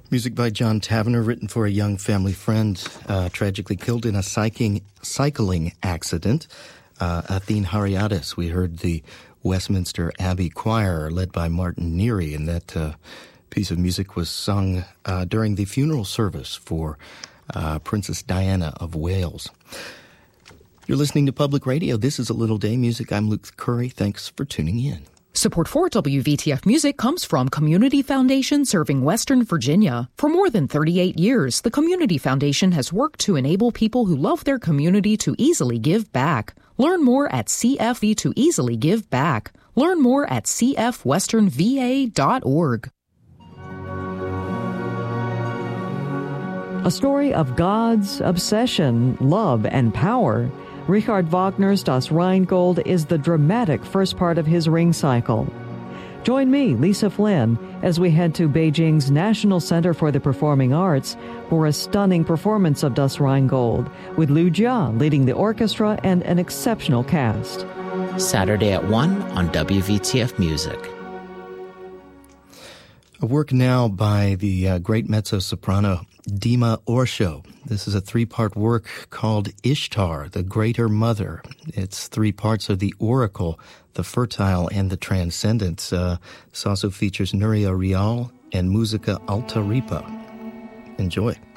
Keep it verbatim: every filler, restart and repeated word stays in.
Music by John Tavener, written for a young family friend uh, tragically killed in a cycling, cycling accident. Uh, Athene Hariadis. We heard the Westminster Abbey Choir, led by Martin Neary, and that uh, piece of music was sung uh, during the funeral service for uh, Princess Diana of Wales. You're listening to Public Radio. This is A Little Day Music. I'm Luke Curry. Thanks for tuning in. Support for W V T F Music comes from Community Foundation serving Western Virginia. For more than thirty-eight years, the Community Foundation has worked to enable people who love their community to easily give back. Learn more at C F V to easily give back. Learn more at c f western v a dot org. A story of God's obsession, love, and power. Richard Wagner's Das Rheingold is the dramatic first part of his Ring cycle. Join me, Lisa Flynn, as we head to Beijing's National Center for the Performing Arts for a stunning performance of Das Rheingold, with Liu Jia leading the orchestra and an exceptional cast. Saturday at one on W V T F Music. A work now by the uh, great mezzo-soprano Dima Orsho. This is a three-part work called Ishtar, the Greater Mother. Its three parts are the Oracle, the Fertile, and the Transcendent. Uh, this also features Nuria Rial and Musica Alta Ripa. Enjoy.